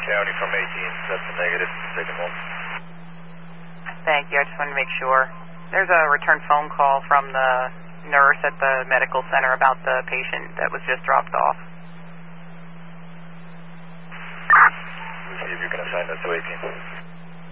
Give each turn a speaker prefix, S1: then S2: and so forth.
S1: County from 18, that's a negative, taking one.
S2: Thank you, I just wanted to make sure. There's a return phone call from the nurse at the medical center about the patient that was just dropped off.
S1: Let's see if you can assign that to 18.